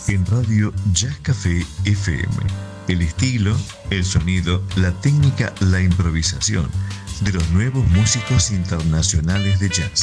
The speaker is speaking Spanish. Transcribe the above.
en Radio Jazz Café FM. El estilo, el sonido, la técnica, la improvisación de los nuevos músicos internacionales de jazz.